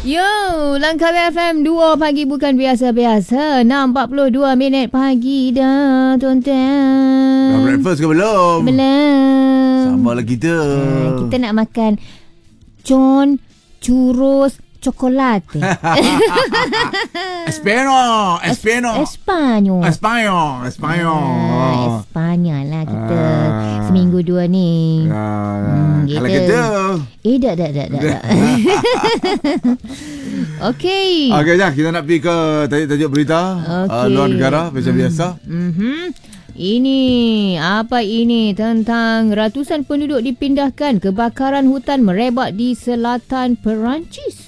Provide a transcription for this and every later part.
Yo, Langkawi FM 2 pagi bukan biasa-biasa. 6.42 pagi dah, tuan-tuan. Dah breakfast ke belum? Belum. Sama lah kita. Kita nak makan con, churros, coklat. Espanyol. Espanyol lah kita. Seminggu dua ni. Kalau kita Tak. Okey. Okey, jom kita nak pergi ke tajuk berita luar negara macam biasa. Ini tentang ratusan penduduk dipindahkan, kebakaran hutan merebak di selatan Perancis.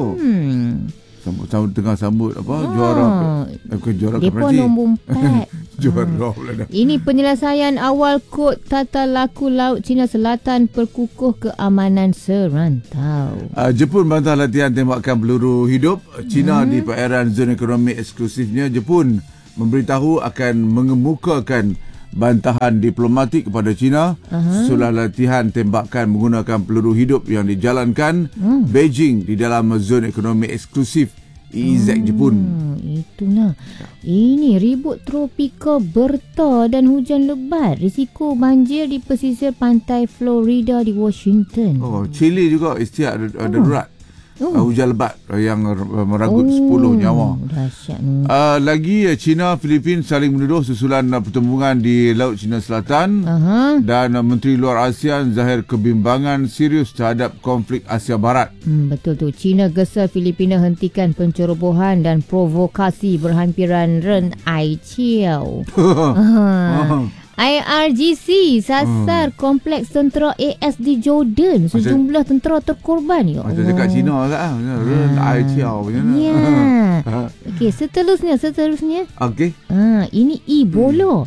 Tengah sambut juara juara ke Depa Perancis. nombor 4. Juara pula dah. Ini penyelesaian awal kod tata laku laut China Selatan perkukuh keamanan serantau. Jepun bantah latihan tembakan peluru hidup China di perairan zon ekonomi eksklusifnya. Jepun memberitahu akan mengemukakan bantahan diplomatik kepada China sesudah latihan tembakan menggunakan peluru hidup yang dijalankan Beijing di dalam zon ekonomi eksklusif EEZ Jepun. Itulah. Ini ribut tropika Bertha dan hujan lebat. Risiko banjir di pesisir pantai Florida di Washington. Chile juga istiak darurat. Hujan lebat yang merangkut 10 nyawa. Dahsyat. Lagi China Filipin saling menuduh susulan pertembungan di Laut China Selatan. Dan Menteri Luar ASEAN zahir kebimbangan serius terhadap konflik Asia Barat. Betul tu. China gesa Filipina hentikan pencerobohan dan provokasi berhampiran Ren Ai Chiao. IRGC sasar kompleks tentera AS di Jordan. Sejumlah tentera terkorban. Ya Allah. Macam cakap Cina lah. Ren Ai Chiao macam mana? Ya. Okey, seterusnya. Okey. Ini Ebola.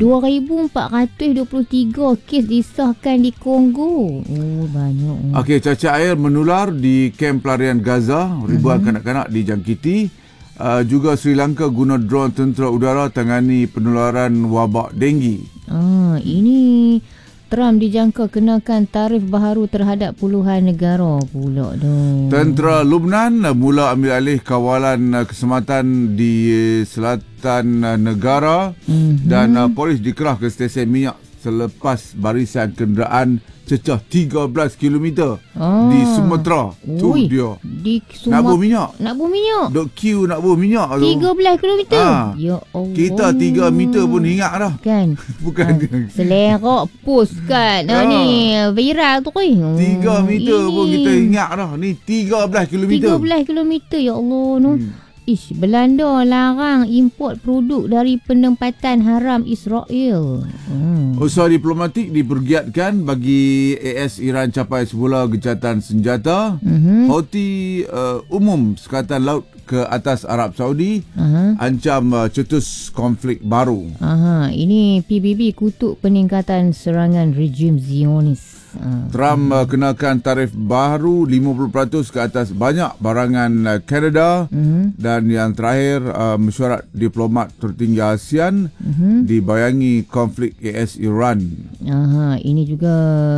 2,423 kes disahkan di Kongo. Banyak. Okey, cacar air menular di kamp pelarian Gaza. Ribuan kanak-kanak dijangkiti. Juga Sri Lanka guna drone tentera udara tangani penularan wabak denggi. Ini Trump dijangka kenakan tarif baharu terhadap puluhan negara pula dah. Tentera Lubnan mula ambil alih kawalan keselamatan di selatan negara dan polis dikerah ke stesen minyak selepas barisan kenderaan cecah 13 km di Sumatera. Tu dia. Di Nak buh minyak. Dok queue nak buh minyak tu. 13 km. Ya Allah. Kita 3 meter pun ingat dah. Kan. Bukan. Selerak post kat ni viral tu kan. 3 meter pun kita ingat dah. Ni 13 km. 13 km ya Allah no. Belanda larang import produk dari penempatan haram Israel. Usaha diplomatik dipergiatkan bagi AS Iran capai semula gencatan senjata. Houthi umum sekatan laut ke atas Arab Saudi. Ancam cetus konflik baru. Ini PBB kutuk peningkatan serangan rejim Zionis. Trump kenakan tarif baru 50% ke atas banyak barangan Kanada. Dan yang terakhir mesyuarat diplomat tertinggi ASEAN dibayangi konflik AS Iran. Ini juga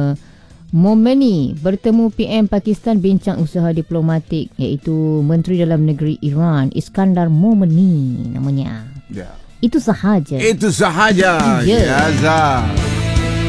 Momeni bertemu PM Pakistan bincang usaha diplomatik, iaitu Menteri Dalam Negeri Iran Iskandar Momeni namanya. Itu sahaja. Ya, Zah.